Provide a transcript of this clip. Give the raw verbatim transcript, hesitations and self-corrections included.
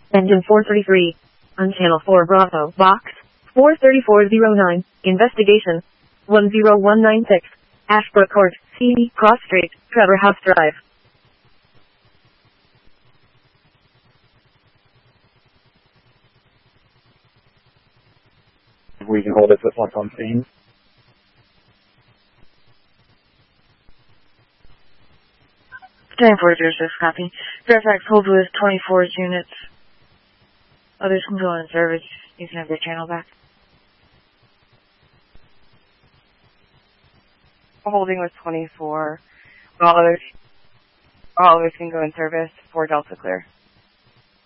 Engine four thirty-three. On channel four Bravo. Box. four thirty-four zero nine. Investigation. one zero one nine six. Ashbrook Court. C E. Cross Street. Trevor House Drive. We can hold it with what's on scene. ten four zero six, copy. Fairfax hold with twenty-four units. Others can go in service. You can have their channel back. Holding with twenty-four. All others, all others can go in service for Delta Clear.